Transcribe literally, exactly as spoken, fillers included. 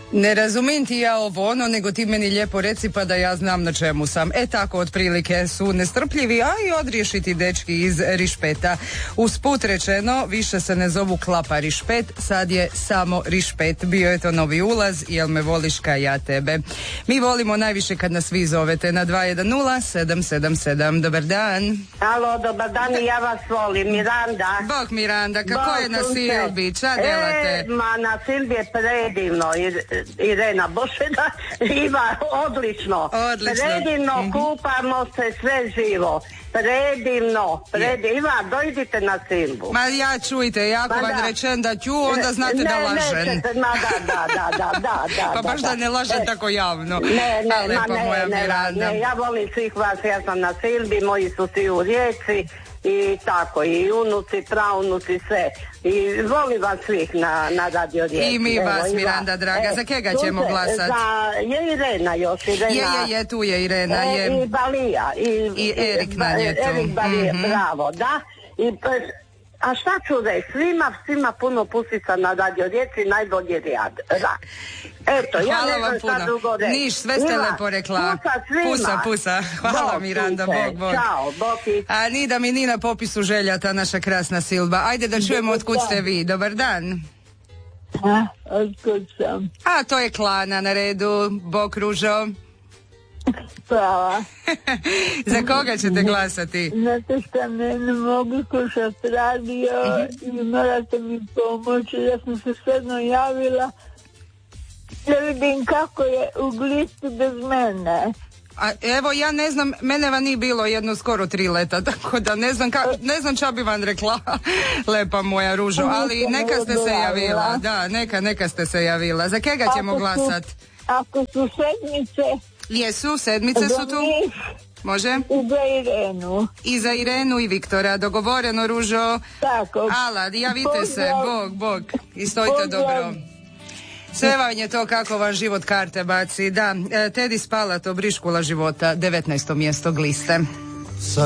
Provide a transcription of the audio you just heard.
Ne razumijem ti ja ovo ono, nego ti meni lijepo reci pa da ja znam na čemu sam. E tako otprilike su nestrpljivi, a i odriješiti dečki iz Rišpeta. Usput rečeno, više se ne zovu Klapa Rišpet, sad je samo Rišpet. Bio je to novi ulaz, jel me voliš ka ja tebe. Mi volimo najviše kad nas vi zovete na dva jedan nula sedam sedam sedam. Dobar dan. Alo, dobar dan i ja vas volim. Miranda. Bog Miranda, kako Bog je na sunce. Silbi? Ča delate? E, ma na Silbi je predivno. I, Irena Bošeda ima odlično. Odlično. Predivno, Mhm. kupamo se, sve živo. Predivno, predivno. Dojdite na Silbu. Ma ja čujte, jako Ma vam da. rečem da ću, onda znate ne, da lažem. Nećete, ma da, da, da, da, da, da. Pa baš da ne lažem E, tako javno. Ne, ne, A, lepa ma ne, moja ne, Miranda. ne, ja volim svih vas, ja sam na Silbi, moji su svi u Rijeci i tako, i unuci, praunuci, sve. I volim vas svih na, na Radio Rijeci. I mi Evo, vas, i Miranda, draga. Za kega čujte, ćemo glasat? Za, je Irena još, Irena. Je, je, je, tu je Irena, E, je. I Balija. I, I Erik nam je tu. Erik Balija, Mhm. bravo, da. I, p- a šta ću reći? Svima, svima puno pusica na Radio Rijeci, najbolji rad. Da. Eto, ja Hvala ne vam znam šta puno. drugo reći. Niš, sve ste Svima, lepo rekla. Pusa svima. Pusa, pusa. Hvala Bog, Miranda, sunce. bog, bog. Ćao, bog i... A ni da mi ni na popisu želja ta naša krasna Silba. Ajde da čujemo otkud ste vi. Dobar dan. A, otkud sam? A to je Klana na redu. Bog Ružo. Prava. Za koga ćete glasati? Znate šta, ne, ne mogu slušati radio i morate mi pomoći. Ja sam se sedno javila da vidim kako je u glistu bez mene. A evo ja ne znam, mene va nije bilo jedno skoro tri leta, tako da ne znam, ka, ne znam ča bi vam rekla, lepa moja Ružo, ali neka ste se javila, da, neka, neka ste se javila. Za kega ćemo Ako su- glasat? Ako su sedmice, Jesu, sedmice za su tu? njih Može? i za Irenu. I za Irenu i Viktora, dogovoreno Ružo. Tako. Ala, javite se, Pozdrav. bog, bog, i stojite Pozdrav. dobro. Sve vam je to kako vam život karte baci. Da, e, Tedi Spala, to Briškula života, devetnaesto mjesto gliste.